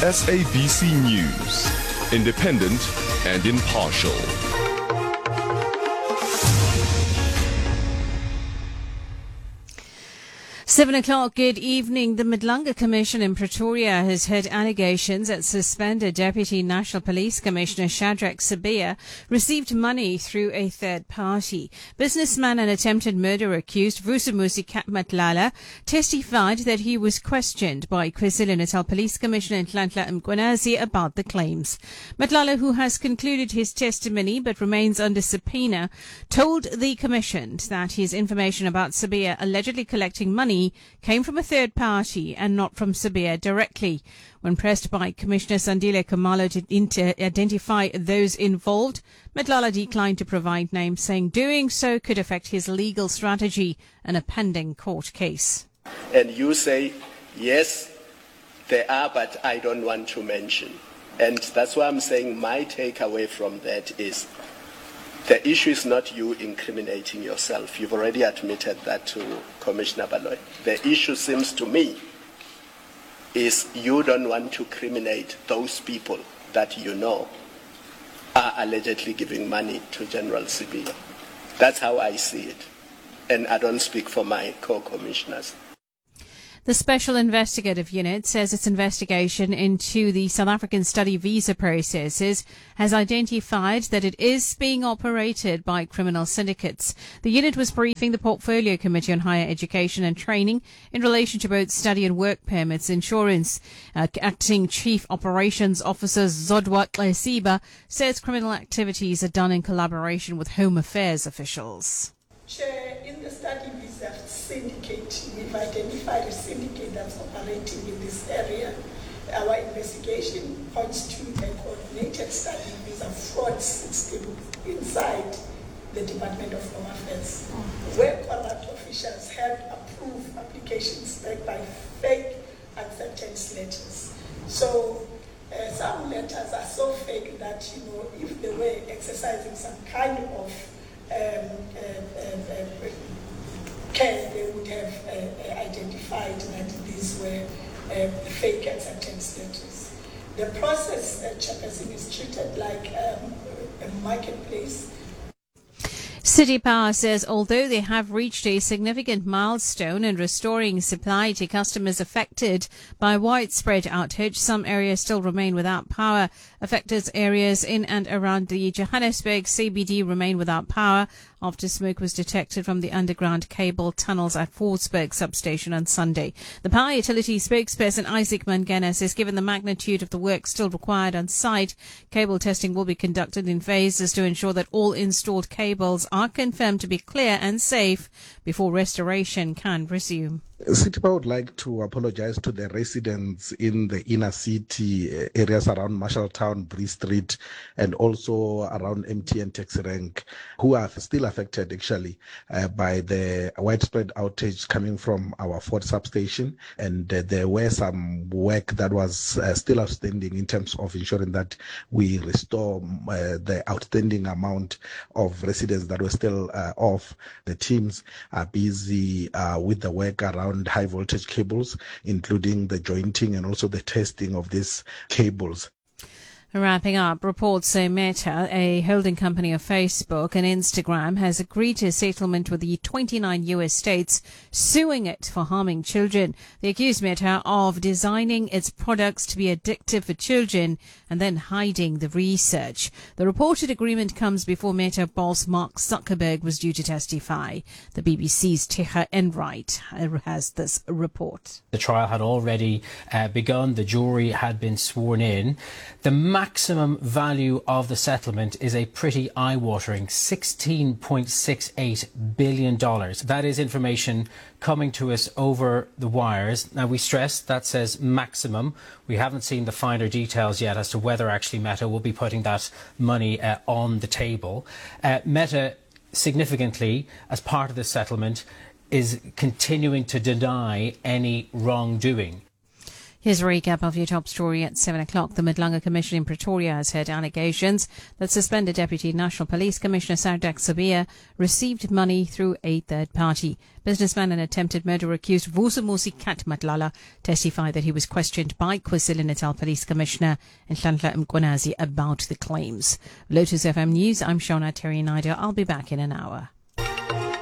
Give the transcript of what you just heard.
SABC News, independent and impartial. Seven o'clock, good evening. The Madlanga Commission in Pretoria has heard allegations that suspended Deputy National Police Commissioner Shadrack Sibiya received money through a third party. Businessman and attempted murder accused Vusumuzi Matlala testified that he was questioned by KwaZulu-Natal Police Commissioner Nhlanhla Mkhwanazi about the claims. Matlala, who has concluded his testimony but remains under subpoena, told the Commission that his information about Sibiya allegedly collecting money came from a third party and not from Sibiya directly. When pressed by Commissioner Sandile Khumalo to identify those involved, Matlala declined to provide names, saying doing so could affect his legal strategy and a pending court case. And you say, yes, there are, but I don't want to mention. And that's why I'm saying my takeaway from that is the issue is not you incriminating yourself. You've already admitted that to Commissioner Baloyi. The issue seems to me is you don't want to criminate those people that you know are allegedly giving money to General Sibiya. That's how I see it. And I don't speak for my co-commissioners. The Special Investigative Unit says its investigation into the South African study visa processes has identified that it is being operated by criminal syndicates. The unit was briefing the Portfolio Committee on Higher Education and Training in relation to both study and work permits insurance. Acting Chief Operations Officer Zodwa Tlesiba says criminal activities are done in collaboration with Home Affairs officials. Chair, in the study visa syndicate, we've identified a syndicate that's operating in this area. Our investigation points to a coordinated study visa fraud system inside the Department of Home Affairs, where corrupt officials help approve applications backed by fake acceptance letters. So some letters are so fake that, if they were exercising some kind of care, they would have identified that these were fake acceptance letters. The process, Chairperson, is treated like a marketplace. City Power says although they have reached a significant milestone in restoring supply to customers affected by widespread outage, some areas still remain without power. Affected areas in and around the Johannesburg CBD remain without power after smoke was detected from the underground cable tunnels at Fordsburg substation on Sunday. The power utility spokesperson Isaac Mangana says given the magnitude of the work still required on site, cable testing will be conducted in phases to ensure that all installed cables are confirmed to be clear and safe before restoration can resume. City Power would like to apologize to the residents in the inner city areas around Marshalltown, Bree Street, and also around MTN Taxi Rank, who are still affected actually by the widespread outage coming from our Ford substation. And there were some work that was still outstanding in terms of ensuring that we restore the outstanding amount of residents that were still off. The teams are busy with the work around high voltage cables, including the jointing and also the testing of these cables. Wrapping up, reports say Meta, a holding company of Facebook and Instagram, has agreed to a settlement with the 29 U.S. states suing it for harming children. They accuse Meta of designing its products to be addictive for children and then hiding the research. The reported agreement comes before Meta boss Mark Zuckerberg was due to testify. The BBC's Teha Enright has this report. The trial had already begun. The jury had been sworn in. The maximum value of the settlement is a pretty eye-watering $16.68 billion. That is information coming to us over the wires. Now, we stress that says maximum. We haven't seen the finer details yet as to whether actually Meta will be putting that money on the table. Meta, significantly, as part of the settlement, is continuing to deny any wrongdoing. Here's a recap of your top story at 7 o'clock. The Madlanga Commission in Pretoria has heard allegations that suspended Deputy National Police Commissioner Shadrack Sibiya received money through a third party. Businessman and attempted murder accused Vusimuzi Kat Matlala testified that he was questioned by KwaZulu-Natal Police Commissioner Nhlanhla Mkhwanazi about the claims. Lotus FM News, I'm Shona Terry Nider. I'll be back in an hour.